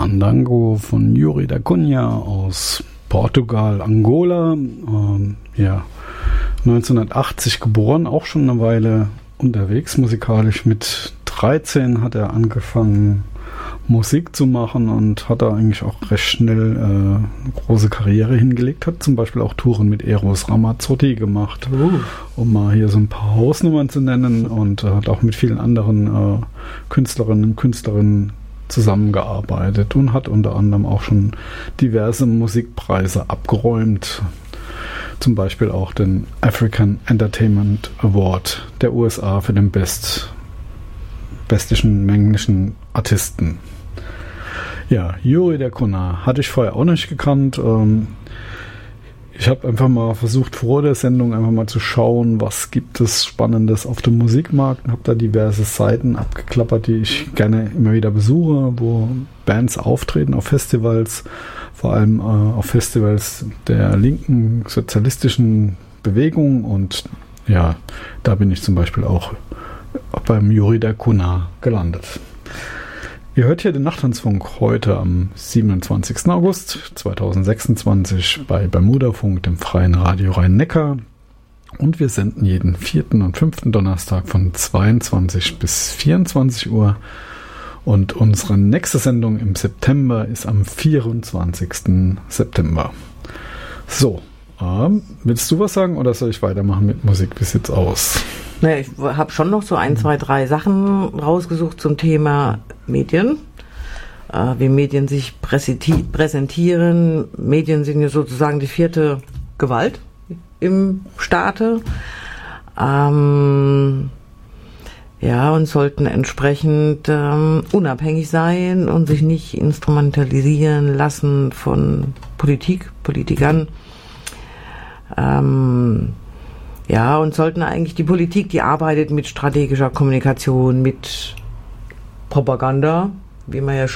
Fandango von Yuri da Cunha aus Portugal, Angola. 1980 geboren, auch schon eine Weile unterwegs musikalisch. Mit 13 hat er angefangen, Musik zu machen und hat da eigentlich auch recht schnell eine große Karriere hingelegt. Hat zum Beispiel auch Touren mit Eros Ramazzotti gemacht, um mal hier so ein paar Hausnummern zu nennen, und hat auch mit vielen anderen Künstlerinnen und Künstlern zusammengearbeitet und hat unter anderem auch schon diverse Musikpreise abgeräumt. Zum Beispiel auch den African Entertainment Award der USA für den bestischen englischen Artisten. Ja, Yuri da Cunha hatte ich vorher auch nicht gekannt. Ich habe einfach mal versucht, vor der Sendung einfach mal zu schauen, was gibt es Spannendes auf dem Musikmarkt, und habe da diverse Seiten abgeklappert, die ich gerne immer wieder besuche, wo Bands auftreten auf Festivals, vor allem auf Festivals der linken sozialistischen Bewegung, und ja, da bin ich zum Beispiel auch beim Yuri da Cunha gelandet. Ihr hört hier den Nachttanzfunk heute am 27. August 2026 bei Bermudafunk, dem freien Radio Rhein-Neckar. Und wir senden jeden 4. und 5. Donnerstag von 22 bis 24 Uhr. Und unsere nächste Sendung im September ist am 24. September. So, willst du was sagen oder soll ich weitermachen mit Musik? Wie sieht's aus? Naja, ich habe schon noch so 1, 2, 3 Sachen rausgesucht zum Thema Medien. Wie Medien sich präsentieren. Medien sind ja sozusagen die 4. Gewalt im Staate. Und sollten entsprechend unabhängig sein und sich nicht instrumentalisieren lassen von Politikern. Und sollten eigentlich die Politik, die arbeitet mit strategischer Kommunikation, mit Propaganda, wie man ja